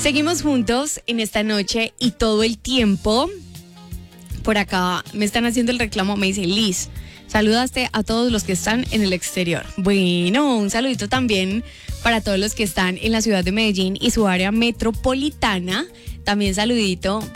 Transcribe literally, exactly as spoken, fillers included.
Seguimos juntos en esta noche y todo el tiempo. Por acá me están haciendo el reclamo, me dice Liz, saludaste a todos los que están en el exterior. Bueno, un saludito también para todos los que están en la ciudad de Medellín y su área metropolitana. También saludito